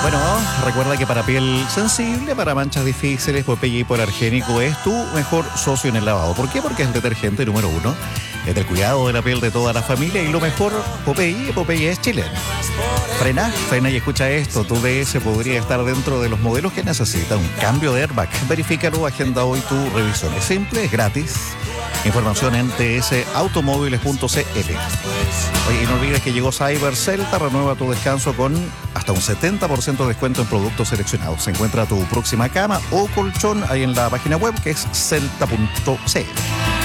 Bueno, recuerda que para piel sensible, para manchas difíciles, Popeye hipoalergénico es tu mejor socio en el lavado. ¿Por qué? Porque es el detergente número 1 del cuidado de la piel de toda la familia, y lo mejor, Popeye es chileno. Frena y escucha esto. Tu DS podría estar dentro de los modelos que necesita un cambio de airbag. Verifícalo, agenda hoy tu revisión. Es simple, es gratis. Información en tsautomóviles.cl. Oye, y no olvides que llegó Cyber Celta. Renueva tu descanso con hasta un 70% de descuento en productos seleccionados. Se encuentra tu próxima cama o colchón ahí en la página web, que es celta.cl.